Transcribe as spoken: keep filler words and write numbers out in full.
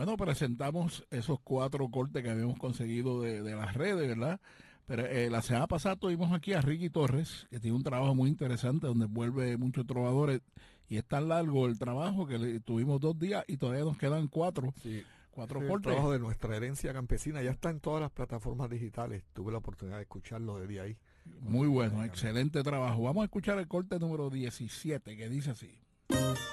Bueno, presentamos esos cuatro cortes que habíamos conseguido de, de las redes, ¿verdad? Pero eh, la semana pasada tuvimos aquí a Ricky Torres, que tiene un trabajo muy interesante donde vuelve muchos trovadores. Y es tan largo el trabajo que le, tuvimos dos días y todavía nos quedan cuatro. Sí, Cuatro ese es el cortes. trabajo de nuestra herencia campesina. Ya está en todas las plataformas digitales. Tuve la oportunidad de escucharlo de día ahí. Cuando Muy estuve bueno, allá, ¿no? excelente trabajo. Vamos a escuchar el corte número diecisiete que dice así.